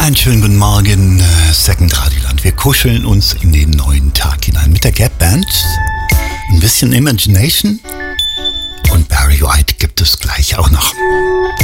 Einen schönen guten Morgen, Second Radioland. Wir kuscheln uns in den neuen Tag hinein mit der Gap Band. Ein bisschen Imagination und Barry White gibt es gleich auch noch.